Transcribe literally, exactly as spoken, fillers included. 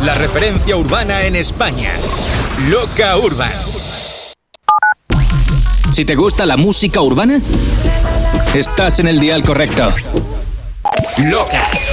la referencia urbana en España. Loca Urban. Si te gusta la música urbana, estás en el dial correcto. Loca